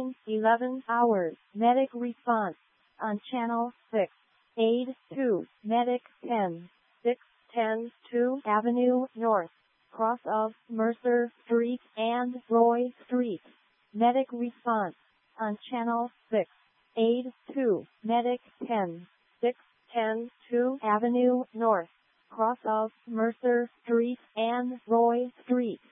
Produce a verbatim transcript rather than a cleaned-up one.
ten eleven hours. Medic response on Channel six. Aid two. Medic ten six ten two Avenue North, cross of Mercer Street and Roy Street. Medic response on Channel six. Aid two. Medic ten six ten two Avenue North, cross of Mercer Street and Roy Street.